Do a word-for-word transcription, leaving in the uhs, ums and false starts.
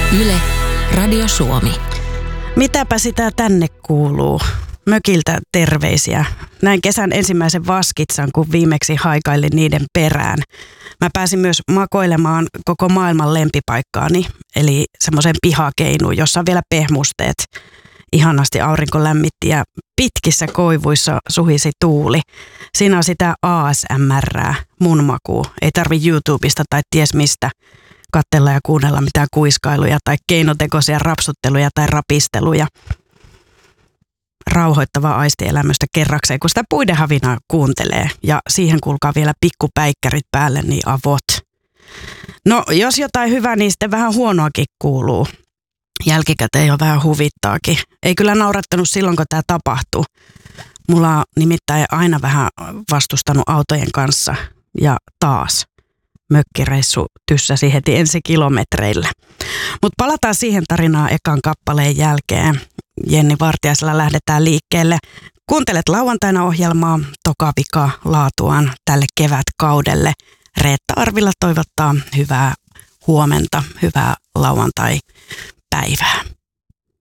Yle, Radio Suomi. Mitäpä sitä tänne kuuluu? Mökiltä terveisiä. Näin kesän ensimmäisen vaskitsan, kun viimeksi haikailin niiden perään. Mä pääsin myös makoilemaan koko maailman lempipaikkaani, eli semmoisen pihakeinuun, jossa on vielä pehmusteet. Ihanasti aurinko lämmitti ja pitkissä koivuissa suhisi tuuli. Siinä on sitä A S M R:ää, mun makuu. Ei tarvi YouTubesta tai ties mistä katsella ja kuunnella mitään kuiskailuja tai keinotekoisia rapsutteluja tai rapisteluja. Rauhoittavaa aistielämystä kerrakseen, kun sitä puiden havinaa kuuntelee. Ja siihen kuulkaa vielä pikkupäikkärit päälle, niin avot. No, jos jotain hyvää, niin sitten vähän huonoakin kuuluu. Jälkikäteen jo vähän huvittaakin. Ei kyllä naurattanut silloin, kun tämä tapahtui. Mulla on nimittäin aina vähän vastustanut autojen kanssa. Ja taas mökkireissu tyssäsi heti ensi kilometreillä. Mutta palataan siihen tarinaan ekan kappaleen jälkeen. Jenni Vartiaisella lähdetään liikkeelle. Kuuntelet lauantaina ohjelmaa Toka vika laatuaan tälle kevätkaudelle. Reetta Arvila toivottaa hyvää huomenta, hyvää lauantai-päivää.